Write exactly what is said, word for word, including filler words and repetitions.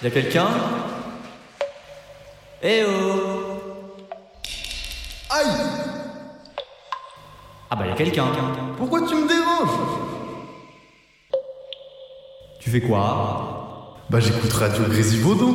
Y'a quelqu'un? Eh oh! Aïe! Ah bah y'a quelqu'un. Pourquoi tu me déranges? Tu fais quoi? Bah j'écoute Radio Grésivaudan.